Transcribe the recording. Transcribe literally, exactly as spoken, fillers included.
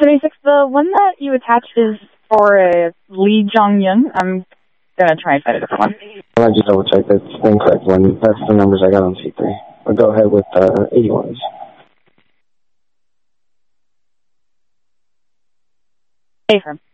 thirty-six, the one that you attached is for uh, Lee Jong-yun. I'm going to try and find a different one. I just double check. That's the incorrect one. That's the numbers I got on C three. I'll go ahead with uh, eighty-ones. Hey, firm.